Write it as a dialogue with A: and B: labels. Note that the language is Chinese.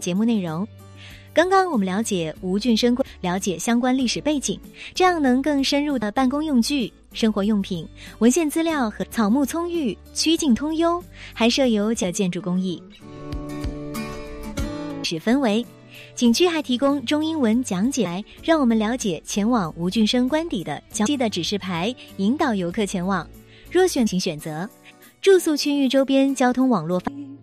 A: 节目内容。刚刚我们了解吴俊生，了解相关历史背景，这样能更深入的办公用具、生活用品、文献资料和草木葱郁、曲径通幽，还设有建筑工艺。史氛围，景区还提供中英文讲解，让我们了解前往吴俊生官邸的详细的指示牌，引导游客前往。若选请选择住宿区域周边交通网络